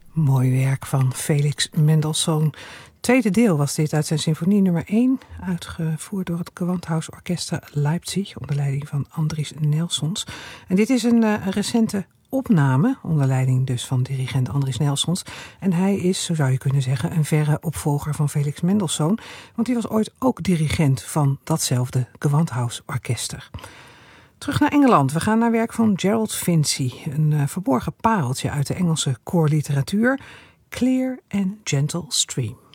Mooi werk van Felix Mendelssohn. Tweede deel was dit uit zijn symfonie nummer 1, uitgevoerd door het Gewandhaus Orchester Leipzig onder leiding van Andries Nelsons. En dit is een recente opname, onder leiding dus van dirigent Andries Nelsons. En hij is, zo zou je kunnen zeggen, een verre opvolger van Felix Mendelssohn, want hij was ooit ook dirigent van datzelfde Gewandhaus Orchester. Terug naar Engeland. We gaan naar werk van Gerald Finzi. Een verborgen pareltje uit de Engelse koorliteratuur. Clear and Gentle Stream.